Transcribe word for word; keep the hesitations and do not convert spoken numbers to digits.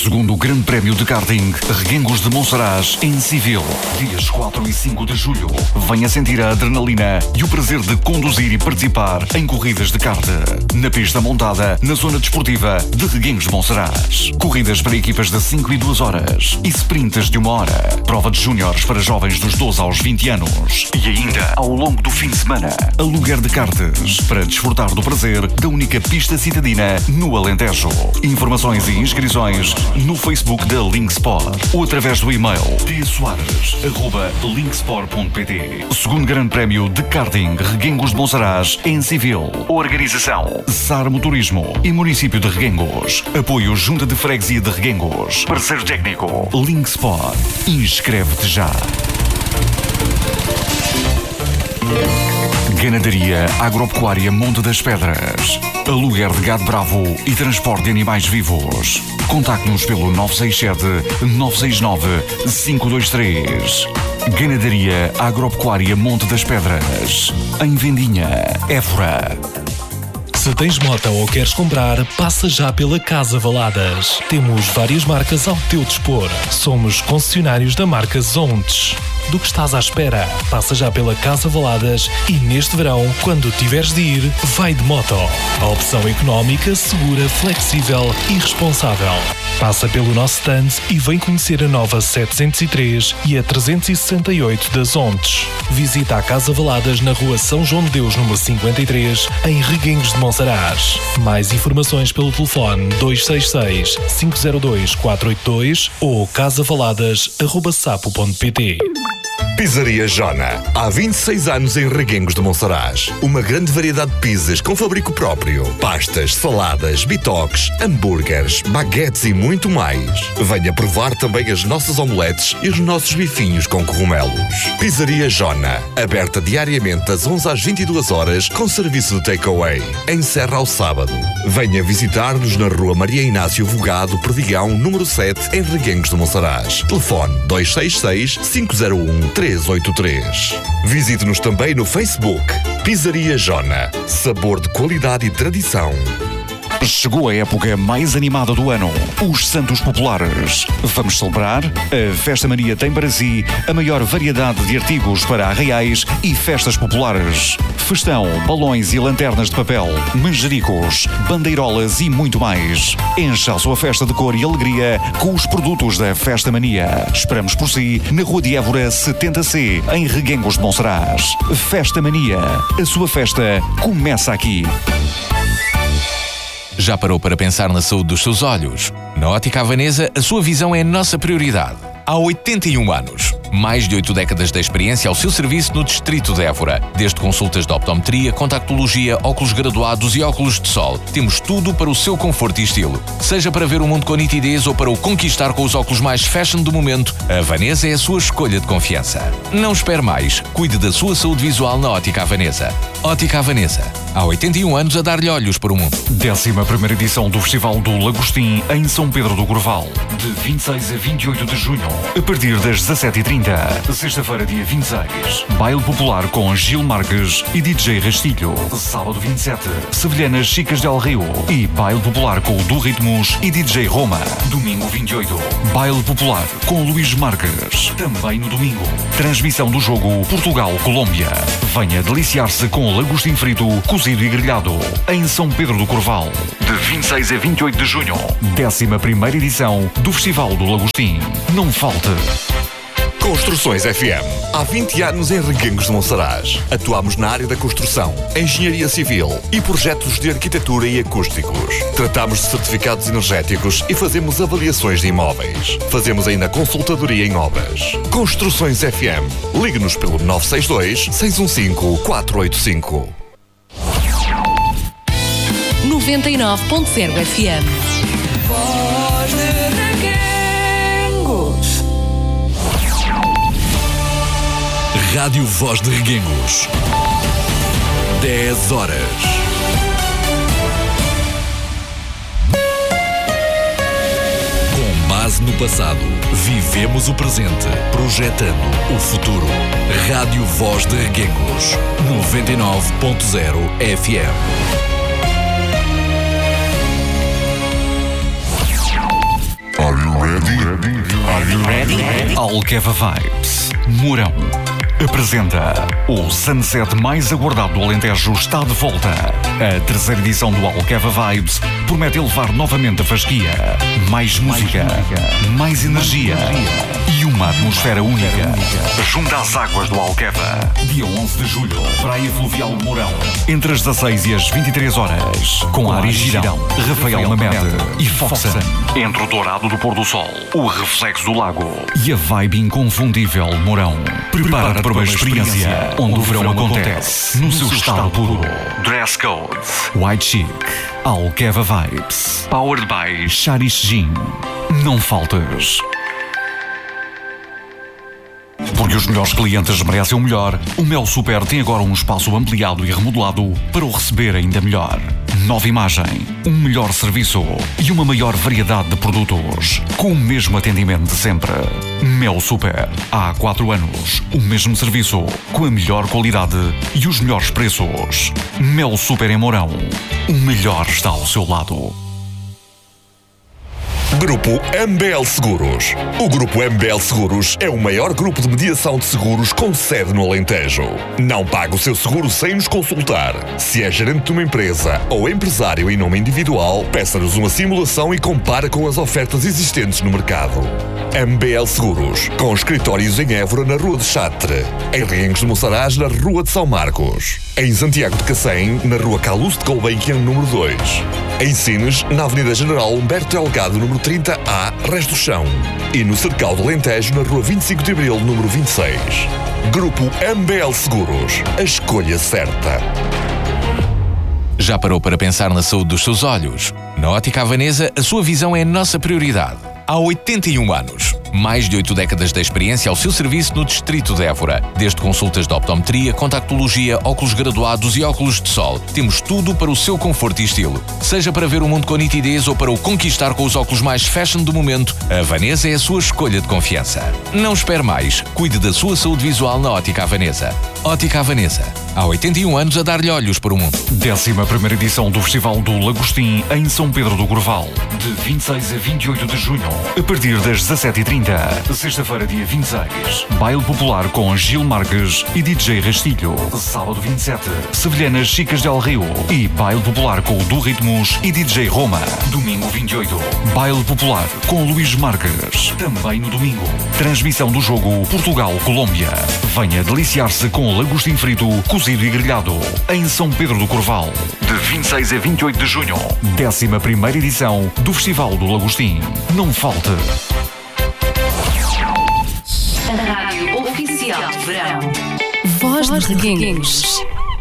segundo Grande Prémio de Karting Reguengos de Monsaraz em Civil, dias quatro e cinco de julho. Venha sentir a adrenalina e o prazer de conduzir e participar em corridas de kart na pista montada na zona desportiva de Reguengos de Monsaraz. Corridas para equipas de cinco e duas horas e sprints de uma hora. Prova de júniores para jovens dos doze aos vinte anos. E ainda, ao longo do fim de semana, aluguer de karts para desfrutar do prazer da única pista citadina no Alentejo. Informações e inscrições no Facebook da Linksport ou através do e-mail d soares arroba linksport ponto pt. Segundo Grande Prémio de Karting Reguengos de Monsaraz em Civil. Organização Sar Motorismo e Município de Reguengos. Apoio Junta de Freguesia de Reguengos. Parceiro técnico Linksport. Inscreve-te já. Ganadaria Agropecuária Monte das Pedras. Aluguer de gado bravo e transporte de animais vivos. Contacte-nos pelo nove seis sete, nove seis nove, cinco dois três. Ganadaria Agropecuária Monte das Pedras. Em Vendinha, Évora. Se tens moto ou queres comprar, passa já pela Casa Valadas. Temos várias marcas ao teu dispor. Somos concessionários da marca Zontes. Do que estás à espera? Passa já pela Casa Valadas e neste verão, quando tiveres de ir, vai de moto. A opção económica, segura, flexível e responsável. Passa pelo nosso stand e vem conhecer a nova setecentos e três e a trezentos e sessenta e oito das Ontes. Visita a Casa Valadas na rua São João de Deus, número cinquenta e três, em Reguengos de Monsaraz. Mais informações pelo telefone dois seis seis, cinco zero dois, quatro oito dois ou casavaladas arroba sapo ponto pt. Pizzaria Jona. Há vinte e seis anos em Reguengos de Monsaraz. Uma grande variedade de pizzas com fabrico próprio. Pastas, saladas, bitoques, hambúrgueres, baguetes e muito mais. Venha provar também as nossas omeletes e os nossos bifinhos com cogumelos. Pizzaria Jona. Aberta diariamente das onze às vinte e duas horas com serviço de takeaway. Encerra ao sábado. Venha visitar-nos na rua Maria Inácio Vogado, Perdigão, número sete, em Reguengos de Monsaraz. Telefone dois seis seis, cinco zero um, três oito três. Visite-nos também no Facebook. Pizzaria Jona. Sabor de qualidade e tradição. Chegou a época mais animada do ano, os Santos Populares. Vamos celebrar? A Festa Mania tem para si a maior variedade de artigos para arraiais e festas populares. Festão, balões e lanternas de papel, manjericos, bandeirolas e muito mais. Encha a sua festa de cor e alegria com os produtos da Festa Mania. Esperamos por si na Rua de Évora setenta C, em Reguengos de Monsaraz. Festa Mania. A sua festa começa aqui. Já parou para pensar na saúde dos seus olhos? Na Ótica Havanesa, a sua visão é a nossa prioridade. Há oitenta e um anos. Mais de oito décadas de experiência ao seu serviço no Distrito de Évora. Desde consultas de optometria, contactologia, óculos graduados e óculos de sol. Temos tudo para o seu conforto e estilo. Seja para ver o mundo com nitidez ou para o conquistar com os óculos mais fashion do momento, a Havanesa é a sua escolha de confiança. Não espere mais. Cuide da sua saúde visual na Ótica Havanesa. Ótica Havanesa. Há oitenta e um anos a dar-lhe olhos para o mundo. Décima primeira edição do Festival do Lagostim em São Pedro do Corval. De vinte e seis a vinte e oito de junho. A partir das dezassete e trinta. Sexta-feira, dia vinte e seis. Baile popular com Gil Marques e D J Rastilho. Sábado vinte e sete. Sevilhanas Chicas del Rio. E baile popular com o Du Ritmos e D J Roma. Domingo vinte e oito. Baile popular com Luís Marques. Também no domingo. Transmissão do jogo Portugal-Colômbia. Venha deliciar-se com lagostim frito, cozido e grelhado. Em São Pedro do Corval. De vinte e seis a vinte e oito de junho. Décima primeira edição do Festival do Lagostim. Não falte. Construções F M. Há vinte anos em Reguengos de Monsaraz. Atuamos na área da construção, engenharia civil e projetos de arquitetura e acústicos. Tratamos de certificados energéticos e fazemos avaliações de imóveis. Fazemos ainda consultadoria em obras. Construções F M. Ligue-nos pelo nove seis dois, seis um cinco, quatro oito cinco. noventa e nove ponto zero F M. Voz de Reguengos. Rádio Voz de Reguengos. dez horas. Com base no passado, vivemos o presente, projetando o futuro. Rádio Voz de Reguengos. noventa e nove ponto zero F M. Are Alqueva Vibes, Mourão, apresenta o Sunset mais aguardado do Alentejo está de volta. A terceira edição do Alqueva Vibes promete elevar novamente a fasquia. Mais música, mais energia e uma atmosfera única. Junto às águas do Alqueva. Dia onze de julho, Praia Fluvial de Mourão. Entre as dezasseis e as vinte e três horas. Com Ari Girão, Rafael Mamede e Foxen. Entre o dourado do pôr do sol, o reflexo do lago e a vibe inconfundível de Mourão. Prepara-te para uma experiência onde o verão acontece no seu estado puro. Dress Code, White Chic, Alqueva Vibes, Powered by Charish Gin. Não faltes. Porque os melhores clientes merecem o melhor, o Mel Super tem agora um espaço ampliado e remodelado para o receber ainda melhor. Nova imagem, um melhor serviço e uma maior variedade de produtos, com o mesmo atendimento de sempre. Mel Super, há quatro anos, o mesmo serviço, com a melhor qualidade e os melhores preços. Mel Super em Mourão, o melhor está ao seu lado. Grupo M B L Seguros. O Grupo M B L Seguros é o maior grupo de mediação de seguros com sede no Alentejo. Não paga o seu seguro sem nos consultar. Se é gerente de uma empresa ou empresário em nome individual, peça-nos uma simulação e compara com as ofertas existentes no mercado. M B L Seguros, com escritórios em Évora, na Rua de Chatre, em Reguengos de Monsaraz, na Rua de São Marcos, em Santiago de Cacém, na Rua Calouste de Gulbenkian, número dois, em Sines, na Avenida General Humberto Delgado, número trinta A, Resto do Chão, e no Cercal do Alentejo, na Rua vinte e cinco de Abril, número vinte e seis. Grupo M B L Seguros, a escolha certa. Já parou para pensar na saúde dos seus olhos? Na Ótica Havanesa, a sua visão é a nossa prioridade. Há oitenta e um anos, mais de oito décadas de experiência ao seu serviço no distrito de Évora. Desde consultas de optometria, contactologia, óculos graduados e óculos de sol, temos tudo para o seu conforto e estilo. Seja para ver o mundo com nitidez ou para o conquistar com os óculos mais fashion do momento, a Havanesa é a sua escolha de confiança. Não espere mais, cuide da sua saúde visual na Ótica Havanesa. Ótica Havanesa, há oitenta e um anos a dar-lhe olhos para o mundo. Décima primeira edição do Festival do Lagostim em São Pedro do Corval, de vinte e seis a vinte e oito de junho. A partir das dezassete e trinta, sexta-feira, dia vinte e seis, baile popular com Gil Marques e D J Rastilho. Sábado vinte e sete, sevilhanas Chicas del Rio e baile popular com o Du Ritmos e D J Roma. Domingo vinte e oito, baile popular com Luís Marques. Também no domingo, transmissão do jogo Portugal-Colômbia. Venha deliciar-se com lagostim frito, cozido e grelhado em São Pedro do Corval, de vinte e seis a vinte e oito de junho. Décima primeira edição do Festival do Lagostim. Não falte. A rádio oficial de verão. Voz de Reguengos.